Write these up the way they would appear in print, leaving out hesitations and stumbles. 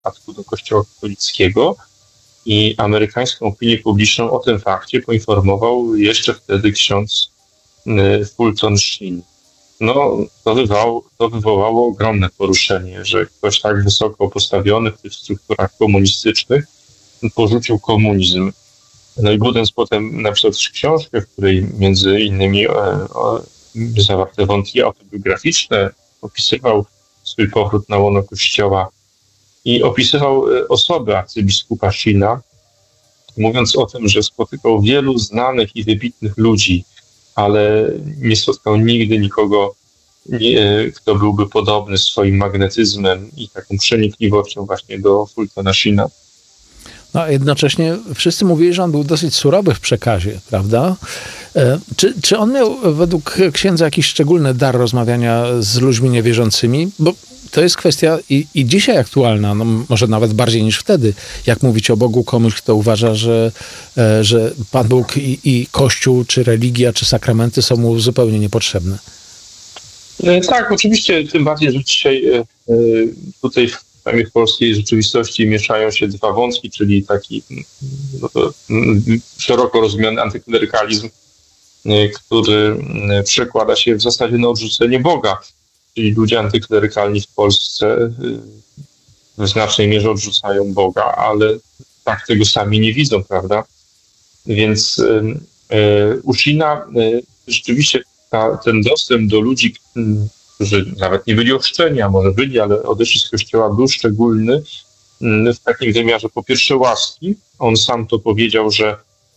przypadku do Kościoła katolickiego i amerykańską opinię publiczną o tym fakcie poinformował jeszcze wtedy ksiądz Fulton Sheen. No, to wywołało ogromne poruszenie, że ktoś tak wysoko postawiony w tych strukturach komunistycznych porzucił komunizm. No i Budens potem napisał też książkę, w której między innymi zawarte wątki autobiograficzne opisywał swój powrót na łono Kościoła i opisywał osobę arcybiskupa Sheena, mówiąc o tym, że spotykał wielu znanych i wybitnych ludzi, ale nie spotkał nigdy nikogo, kto byłby podobny swoim magnetyzmem i taką przenikliwością właśnie do Fultona Sheena. No, jednocześnie wszyscy mówili, że on był dosyć surowy w przekazie, prawda? Czy on miał według księdza jakiś szczególny dar rozmawiania z ludźmi niewierzącymi? Bo to jest kwestia i dzisiaj aktualna, no może nawet bardziej niż wtedy. Jak mówić o Bogu komuś, kto uważa, że Pan Bóg i Kościół, czy religia, czy sakramenty są mu zupełnie niepotrzebne? Tak, oczywiście, tym bardziej, że dzisiaj tutaj w polskiej rzeczywistości mieszają się dwa wątki, czyli taki szeroko rozumiany antyklerykalizm, który przekłada się w zasadzie na odrzucenie Boga. Czyli ludzie antyklerykalni w Polsce w znacznej mierze odrzucają Boga, ale tak tego sami nie widzą, prawda? Więc u Sheena rzeczywiście ten dostęp do ludzi, którzy nawet nie byli ochrzczeni, a może byli, ale odeszli z Kościoła, był szczególny w takim wymiarze, po pierwsze, łaski. On sam to powiedział, że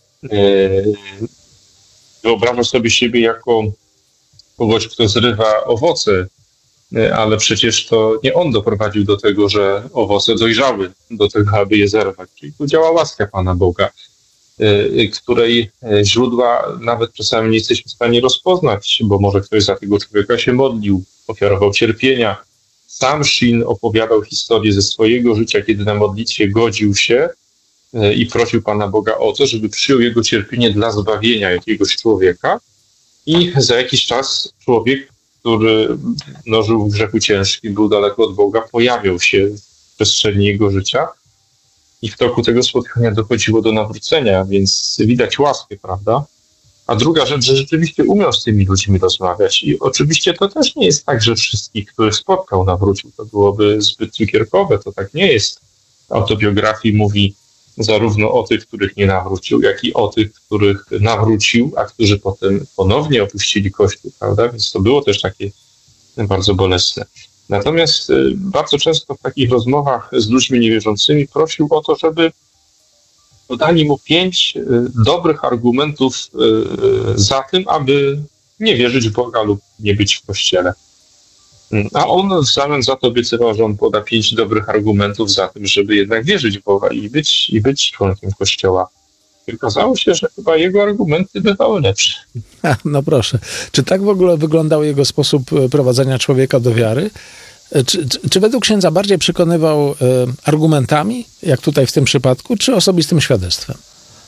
wyobraża sobie siebie jako kogoś, kto zrywa owoce, ale przecież to nie on doprowadził do tego, że owoce dojrzały do tego, aby je zerwać. Czyli tu działa łaska Pana Boga, której źródła nawet czasami nie jesteśmy w stanie rozpoznać, bo może ktoś za tego człowieka się modlił, ofiarował cierpienia. Sam Sheen opowiadał historię ze swojego życia, kiedy na modlitwie godził się i prosił Pana Boga o to, żeby przyjął jego cierpienie dla zbawienia jakiegoś człowieka. I za jakiś czas człowiek, który żył w grzechu ciężkim, był daleko od Boga, pojawiał się w przestrzeni jego życia i w toku tego spotkania dochodziło do nawrócenia, więc widać łaskę, prawda? A druga rzecz, że rzeczywiście umiał z tymi ludźmi rozmawiać i oczywiście to też nie jest tak, że wszystkich, których spotkał, nawrócił. To byłoby zbyt cukierkowe, to tak nie jest. W autobiografii mówi zarówno o tych, których nie nawrócił, jak i o tych, których nawrócił, a którzy potem ponownie opuścili Kościół, prawda? Więc to było też takie bardzo bolesne. Natomiast bardzo często w takich rozmowach z ludźmi niewierzącymi prosił o to, żeby podali mu 5 dobrych argumentów za tym, aby nie wierzyć w Boga lub nie być w Kościele. A on w zamian za to obiecywał, że on poda 5 dobrych argumentów za tym, żeby jednak wierzyć w Boga i być członkiem Kościoła. I okazało się, że chyba jego argumenty bywały lepsze. No proszę. Czy tak w ogóle wyglądał jego sposób prowadzenia człowieka do wiary? Czy według księdza bardziej przekonywał argumentami, jak tutaj w tym przypadku, czy osobistym świadectwem?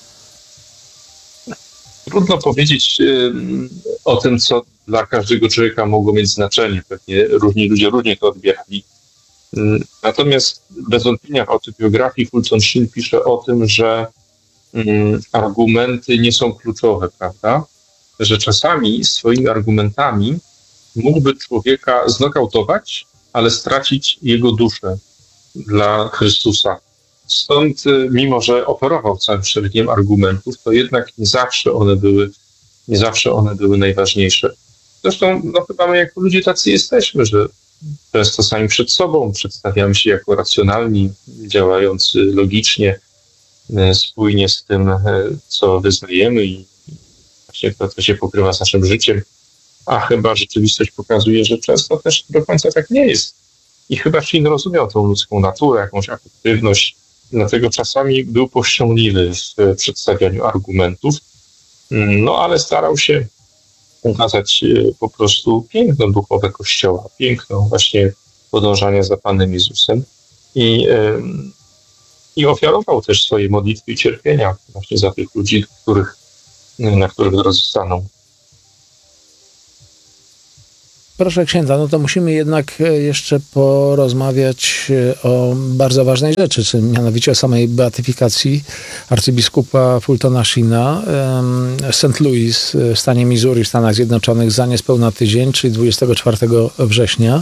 Trudno powiedzieć o tym, co dla każdego człowieka mogło mieć znaczenie. Pewnie różni ludzie różnie to odbierali. Natomiast bez wątpienia w autobiografii Fulton Sheen pisze o tym, że argumenty nie są kluczowe, prawda? Że czasami swoimi argumentami mógłby człowieka znokautować, ale stracić jego duszę dla Chrystusa. Stąd, mimo że operował całym szeregiem argumentów, to jednak nie zawsze one były najważniejsze. Zresztą chyba my jako ludzie tacy jesteśmy, że często sami przed sobą przedstawiamy się jako racjonalni, działający logicznie, spójnie z tym, co wyznajemy i właśnie to się pokrywa z naszym życiem. A chyba rzeczywistość pokazuje, że często też do końca tak nie jest. I chyba Sheen rozumiał tą ludzką naturę, jakąś afektywność, dlatego czasami był powściągliwy w przedstawianiu argumentów, ale starał się ukazać po prostu piękno duchowe Kościoła, piękno właśnie podążania za Panem Jezusem i ofiarował też swoje modlitwy i cierpienia właśnie za tych ludzi, na których drodze staną. proszę księdza, no to musimy jednak jeszcze porozmawiać o bardzo ważnej rzeczy, mianowicie o samej beatyfikacji arcybiskupa Fultona Sheena w St. Louis w stanie Missouri w Stanach Zjednoczonych za niespełna tydzień, czyli 24 września.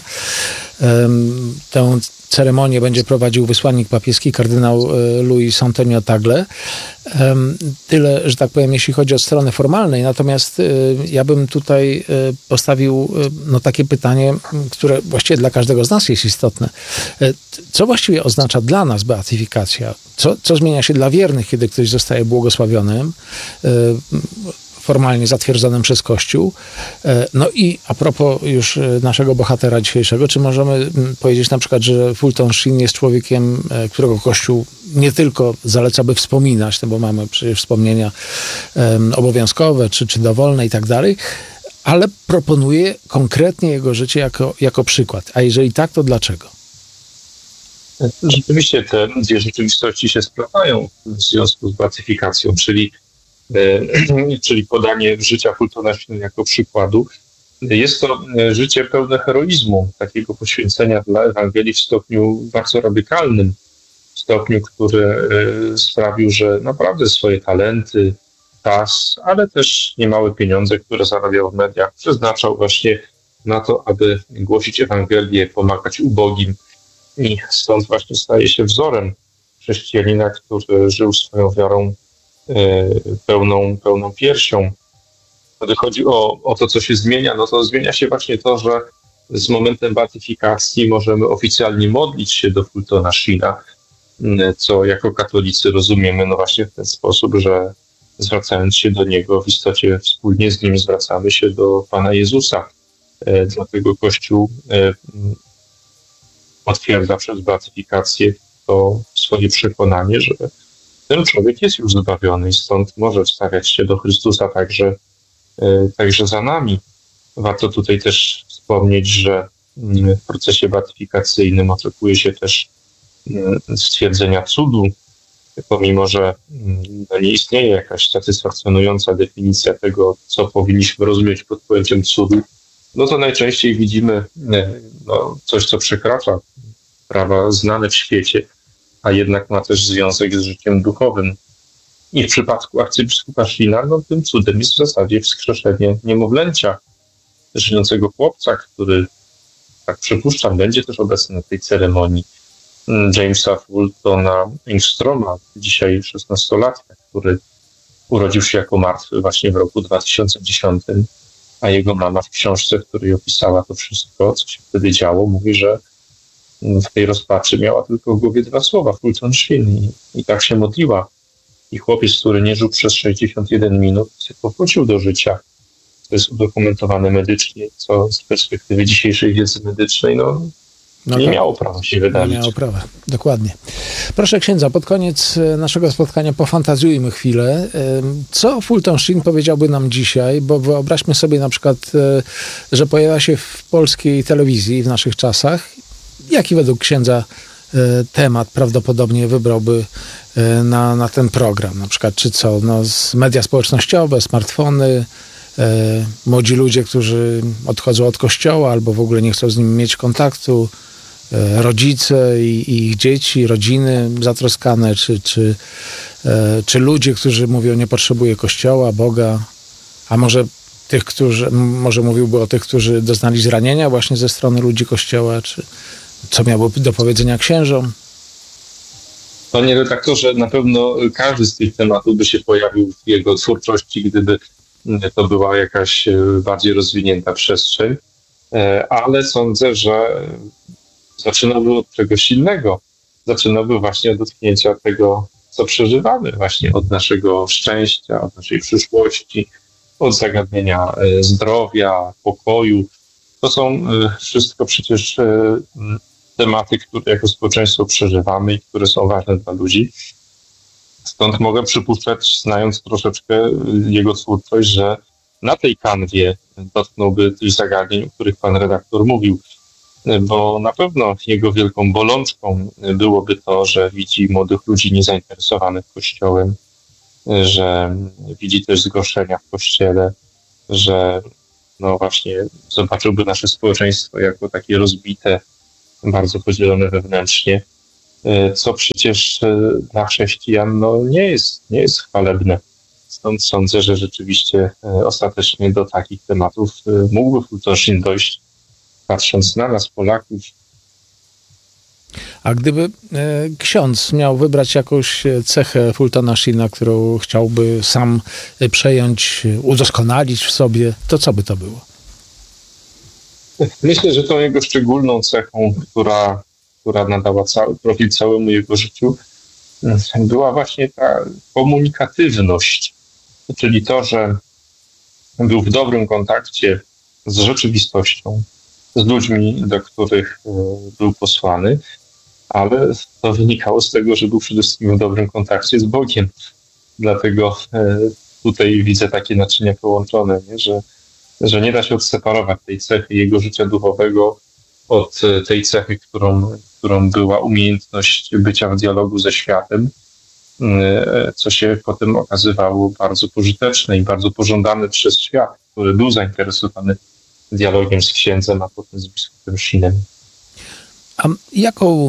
Tę ceremonię będzie prowadził wysłannik papieski kardynał Luis Antonio Tagle. Tyle, że tak powiem, jeśli chodzi o stronę formalnej. Natomiast ja bym tutaj postawił takie pytanie, które właściwie dla każdego z nas jest istotne. Co właściwie oznacza dla nas beatyfikacja? Co zmienia się dla wiernych, kiedy ktoś zostaje błogosławionym, formalnie zatwierdzonym przez Kościół? No i a propos już naszego bohatera dzisiejszego, czy możemy powiedzieć na przykład, że Fulton Sheen jest człowiekiem, którego Kościół nie tylko zaleca, by wspominać, no bo mamy przecież wspomnienia obowiązkowe, czy dowolne i tak dalej, ale proponuje konkretnie jego życie jako przykład. A jeżeli tak, to dlaczego? Rzeczywiście te dwie rzeczywistości się splatają w związku z beatyfikacją, czyli podanie życia Fultona Sheena jako przykładu. Jest to życie pełne heroizmu, takiego poświęcenia dla Ewangelii w stopniu bardzo radykalnym, w stopniu, który sprawił, że naprawdę swoje talenty, czas, ale też niemałe pieniądze, które zarabiał w mediach, przeznaczał właśnie na to, aby głosić Ewangelię, pomagać ubogim. I stąd właśnie staje się wzorem chrześcijanina, który żył swoją wiarą pełną piersią. Gdy chodzi o to, co się zmienia, no to zmienia się właśnie to, że z momentem beatyfikacji możemy oficjalnie modlić się do Fultona Sheena, co jako katolicy rozumiemy no właśnie w ten sposób, że zwracając się do Niego, w istocie wspólnie z Nim zwracamy się do Pana Jezusa. Dlatego Kościół potwierdza przez beatyfikację to swoje przekonanie, że ten człowiek jest już zbawiony i stąd może wstawiać się do Chrystusa także za nami. Warto tutaj też wspomnieć, że w procesie beatyfikacyjnym oczekuje się też stwierdzenia cudu, pomimo że nie istnieje jakaś satysfakcjonująca definicja tego, co powinniśmy rozumieć pod pojęciem cudu, no to najczęściej widzimy coś, co przekracza prawa znane w świecie, a jednak ma też związek z życiem duchowym. I w przypadku arcybiskupa Sheena, tym cudem jest w zasadzie wskrzeszenie niemowlęcia, żyjącego chłopca, który, tak przypuszczam, będzie też obecny na tej ceremonii, Jamesa Fultona Engstroma, dzisiaj 16-latka, który urodził się jako martwy właśnie w roku 2010, a jego mama w książce, w której opisała to wszystko, co się wtedy działo, mówi, że w tej rozpaczy miała tylko w głowie dwa słowa, Fulton Sheen, i tak się modliła. I chłopiec, który nie żył przez 61 minut, powrócił do życia. To jest udokumentowane medycznie, co z perspektywy dzisiejszej wiedzy medycznej, nie miało prawa się wydarzyć. Nie miało prawa, dokładnie. Proszę księdza, pod koniec naszego spotkania pofantazjujmy chwilę. Co Fulton Sheen powiedziałby nam dzisiaj, bo wyobraźmy sobie na przykład, że pojawia się w polskiej telewizji w naszych czasach. Jaki według księdza temat prawdopodobnie wybrałby na ten program? Na przykład, czy co? Media społecznościowe, smartfony, młodzi ludzie, którzy odchodzą od kościoła albo w ogóle nie chcą z nim mieć kontaktu, rodzice i ich dzieci, rodziny zatroskane, czy ludzie, którzy mówią, nie potrzebuję kościoła, Boga, a może mówiłby o tych, którzy doznali zranienia właśnie ze strony ludzi kościoła, czy co miałby do powiedzenia księżom? Panie redaktorze, na pewno każdy z tych tematów by się pojawił w jego twórczości, gdyby to była jakaś bardziej rozwinięta przestrzeń, ale sądzę, że zaczynałby od czegoś innego. Zaczynałby właśnie od dotknięcia tego, co przeżywamy, właśnie od naszego szczęścia, od naszej przyszłości, od zagadnienia zdrowia, pokoju. To są wszystko przecież tematy, które jako społeczeństwo przeżywamy i które są ważne dla ludzi. Stąd mogę przypuszczać, znając troszeczkę jego twórczość, że na tej kanwie dotknąłby tych zagadnień, o których pan redaktor mówił, bo na pewno jego wielką bolączką byłoby to, że widzi młodych ludzi niezainteresowanych Kościołem, że widzi też zgorszenia w Kościele, że no właśnie zobaczyłby nasze społeczeństwo jako takie rozbite, bardzo podzielone wewnętrznie, co przecież dla chrześcijan no, nie jest chwalebne. Stąd sądzę, że rzeczywiście ostatecznie do takich tematów mógłby Fulton Sheen dojść, patrząc na nas, Polaków. A gdyby ksiądz miał wybrać jakąś cechę Fultona Sheena, którą chciałby sam przejąć, udoskonalić w sobie, to co by to było? Myślę, że tą jego szczególną cechą, która nadała cały profil całemu jego życiu, była właśnie ta komunikatywność, czyli to, że był w dobrym kontakcie z rzeczywistością, z ludźmi, do których był posłany, ale to wynikało z tego, że był przede wszystkim w dobrym kontakcie z Bogiem. Dlatego tutaj widzę takie naczynia połączone, nie? Że nie da się odseparować tej cechy jego życia duchowego od tej cechy, którą była umiejętność bycia w dialogu ze światem, co się potem okazywało bardzo pożyteczne i bardzo pożądane przez świat, który był zainteresowany dialogiem z księdzem, a potem z biskupem Sheenem. A jaką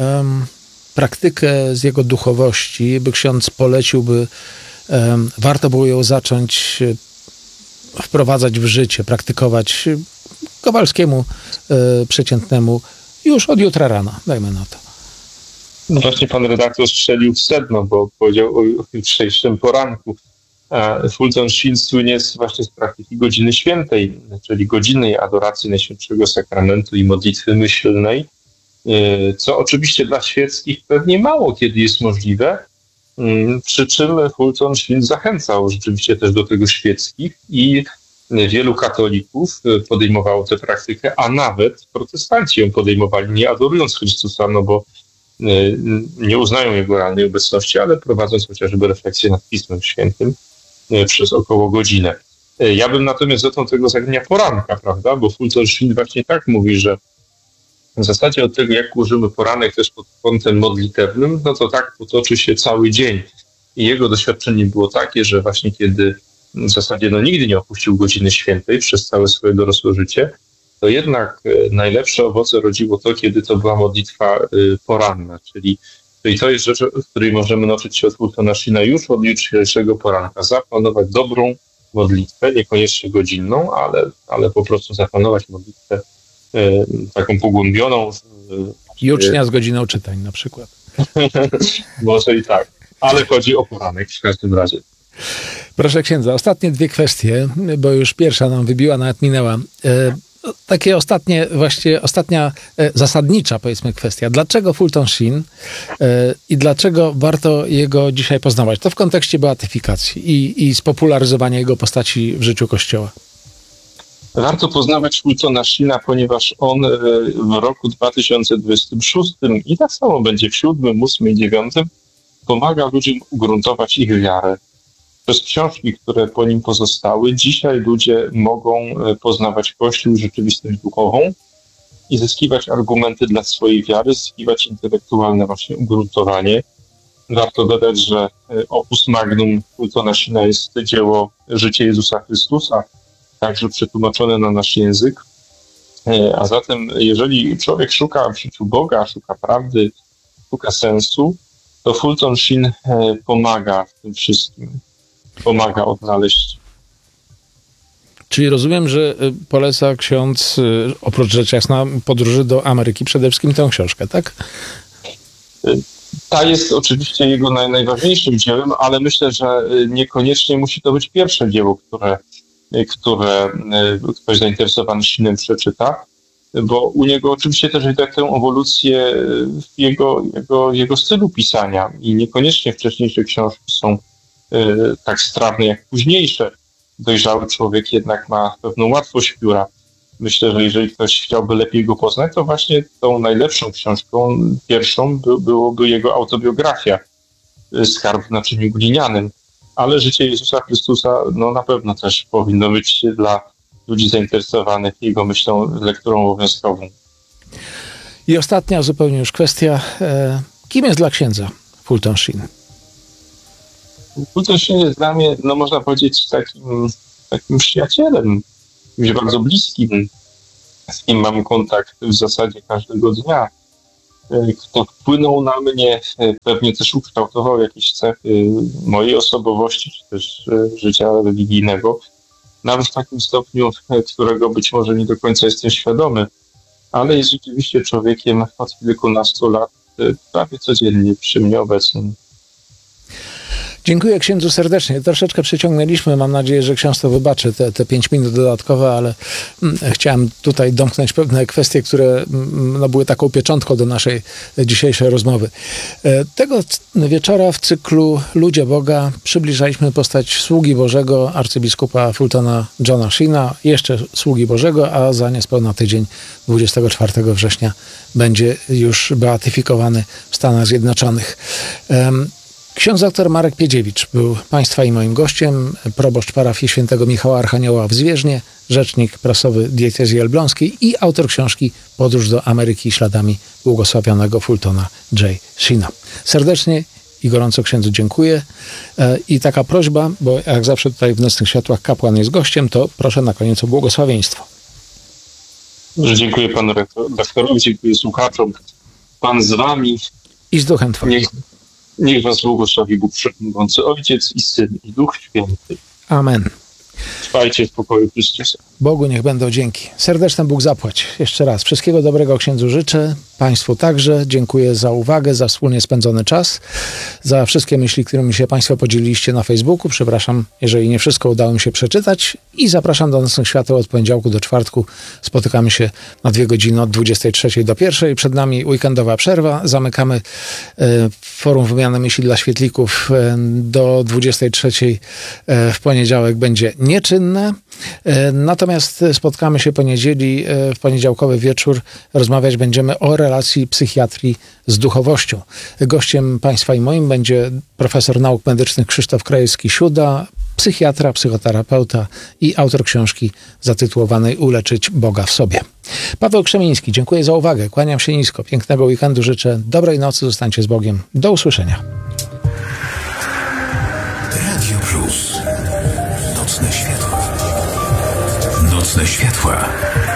praktykę z jego duchowości by ksiądz poleciłby, warto było ją zacząć wprowadzać w życie, praktykować Kowalskiemu przeciętnemu już od jutra rana, dajmy na to. No właśnie pan redaktor strzelił w sedno, bo powiedział o jutrzejszym poranku. Fulton Sheen słynie właśnie z praktyki godziny świętej, czyli godzinnej adoracji Najświętszego Sakramentu i modlitwy myślnej, co oczywiście dla świeckich pewnie mało kiedy jest możliwe, przy czym Fulton Sheen zachęcał rzeczywiście też do tego świeckich i wielu katolików podejmowało tę praktykę, a nawet protestanci ją podejmowali, nie adorując Chrystusa, no bo nie uznają Jego realnej obecności, ale prowadząc chociażby refleksję nad Pismem Świętym przez około godzinę. Ja bym natomiast zaczął tego zagrania poranka, prawda, bo Fulton Sheen właśnie tak mówi, że w zasadzie od tego, jak użymy poranek też pod kątem modlitewnym, no to tak potoczy się cały dzień. I jego doświadczenie było takie, że właśnie kiedy w zasadzie nigdy nie opuścił godziny świętej przez całe swoje dorosłe życie, to jednak najlepsze owoce rodziło to, kiedy to była modlitwa poranna, czyli to jest rzecz, w której możemy nauczyć się od Fultona Sheena już od jutrzejszego poranka. Zaplanować dobrą modlitwę, niekoniecznie godzinną, ale po prostu zaplanować modlitwę taką pogłębioną. Jucznia z godziną czytań na przykład. Może i tak, ale chodzi o poranek w każdym razie. Proszę księdza, ostatnie dwie kwestie, bo już pierwsza nam wybiła, nawet minęła. Takie ostatnia zasadnicza, powiedzmy, kwestia. Dlaczego Fulton Sheen i dlaczego warto jego dzisiaj poznawać? To w kontekście beatyfikacji i spopularyzowania jego postaci w życiu Kościoła. Warto poznawać Fultona Sheena, ponieważ on w roku 2026 i tak samo będzie w 7, 8 i 9 pomaga ludziom ugruntować ich wiarę. Przez książki, które po nim pozostały, dzisiaj ludzie mogą poznawać Kościół, rzeczywistość duchową i zyskiwać argumenty dla swojej wiary, zyskiwać intelektualne właśnie ugruntowanie. Warto dodać, że opus magnum Fultona Sheena jest dzieło Życie Jezusa Chrystusa, także przetłumaczone na nasz język. A zatem, jeżeli człowiek szuka w życiu Boga, szuka prawdy, szuka sensu, to Fulton Sheen pomaga w tym wszystkim. Pomaga odnaleźć. Czyli rozumiem, że poleca ksiądz, oprócz rzecz jasna, podróży do Ameryki, przede wszystkim tę książkę, tak? Ta jest oczywiście jego najważniejszym dziełem, ale myślę, że niekoniecznie musi to być pierwsze dzieło, które ktoś zainteresowany Sheenem przeczyta, bo u niego oczywiście też widać tę ewolucję w jego stylu pisania i niekoniecznie wcześniejsze książki są tak strawne jak późniejsze. Dojrzały człowiek jednak ma pewną łatwość pióra. Myślę, że jeżeli ktoś chciałby lepiej go poznać, to właśnie tą najlepszą książką, pierwszą, byłoby jego autobiografia Skarb w naczyniu glinianym. Ale Życie Jezusa Chrystusa na pewno też powinno być dla ludzi zainteresowanych jego myślą lekturą obowiązkową. I ostatnia zupełnie już kwestia. Kim jest dla księdza Fulton Sheen? Fulton Sheen jest dla mnie, można powiedzieć, takim przyjacielem. kimś bardzo bliskim, z kim mam kontakt w zasadzie każdego dnia, kto wpłynął na mnie, pewnie też ukształtował jakieś cechy mojej osobowości, czy też życia religijnego, nawet w takim stopniu, którego być może nie do końca jestem świadomy, ale jest rzeczywiście człowiekiem od kilkunastu lat, prawie codziennie przy mnie obecnym. Dziękuję księdzu serdecznie. Troszeczkę przeciągnęliśmy. Mam nadzieję, że ksiądz to wybaczy te 5 minut dodatkowe, ale chciałem tutaj domknąć pewne kwestie, które były taką pieczątką do naszej dzisiejszej rozmowy. Tego wieczora w cyklu Ludzie Boga przybliżaliśmy postać sługi Bożego, arcybiskupa Fultona Johna Sheena, jeszcze sługi Bożego, a za niespełna tydzień, 24 września, będzie już beatyfikowany w Stanach Zjednoczonych. Ksiądz dr Marek Piedziewicz był Państwa i moim gościem, proboszcz parafii świętego Michała Archanioła w Zwierznie, rzecznik prasowy diecezji elbląskiej i autor książki Podróż do Ameryki śladami błogosławionego Fultona J. Sheena. Serdecznie i gorąco księdzu dziękuję. I taka prośba, bo jak zawsze tutaj w Nocnych Światłach kapłan jest gościem, to proszę na koniec o błogosławieństwo. Dziękuję panu rektorowi, dziękuję słuchaczom. Pan z wami. I z duchem Twoim. Niech was błogosławi Bóg Wszechmogący, Ojciec i Syn i Duch Święty. Amen. Trwajcie w pokoju Chrystusa. Bogu niech będą dzięki. Serdeczny Bóg zapłać. Jeszcze raz wszystkiego dobrego księdzu życzę. Państwu także. Dziękuję za uwagę, za wspólnie spędzony czas, za wszystkie myśli, którymi się Państwo podzieliliście na Facebooku. Przepraszam, jeżeli nie wszystko udało mi się przeczytać i zapraszam do Nocnych Świateł od poniedziałku do czwartku. Spotykamy się na 2 godziny od 23 do 1. Przed nami weekendowa przerwa. Zamykamy forum wymiany myśli dla świetlików do 23 w poniedziałek będzie nieczynne. Natomiast spotkamy się w poniedziałkowy wieczór. Rozmawiać będziemy o relacji psychiatrii z duchowością. Gościem Państwa i moim będzie profesor nauk medycznych Krzysztof Krajewski-Siuda, psychiatra, psychoterapeuta i autor książki zatytułowanej Uleczyć Boga w sobie. Paweł Krzemiński, dziękuję za uwagę. Kłaniam się nisko. Pięknego weekendu życzę. Dobrej nocy. Zostańcie z Bogiem. Do usłyszenia. Radio Plus. Nocne światła. Nocne światła.